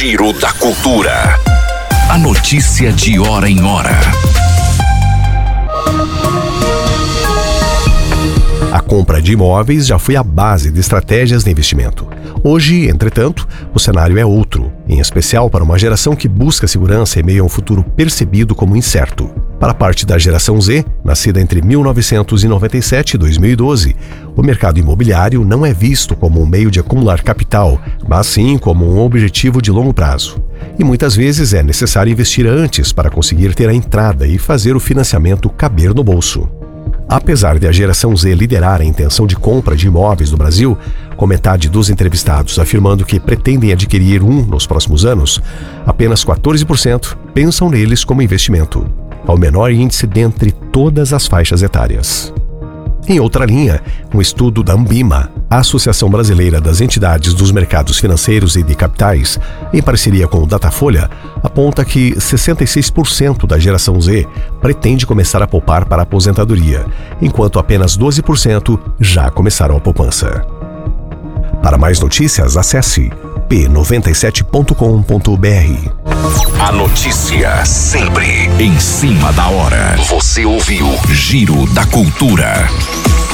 Giro da Cultura. A notícia de hora em hora. A compra de imóveis já foi a base de estratégias de investimento. Hoje, entretanto, o cenário é outro, em especial para uma geração que busca segurança em meio a um futuro percebido como incerto. Para a parte da geração Z, nascida entre 1997 e 2012, o mercado imobiliário não é visto como um meio de acumular capital, mas sim como um objetivo de longo prazo. E muitas vezes é necessário investir antes para conseguir ter a entrada e fazer o financiamento caber no bolso. Apesar de a geração Z liderar a intenção de compra de imóveis no Brasil, com metade dos entrevistados afirmando que pretendem adquirir um nos próximos anos, apenas 14% pensam neles como investimento, ao menor índice dentre todas as faixas etárias. Em outra linha, um estudo da Ambima, a Associação Brasileira das Entidades dos Mercados Financeiros e de Capitais, em parceria com o Datafolha, aponta que 66% da geração Z pretende começar a poupar para a aposentadoria, enquanto apenas 12% já começaram a poupança. Para mais notícias, acesse p97.com.br. A notícia sempre em cima da hora. Você ouviu Giro da Cultura.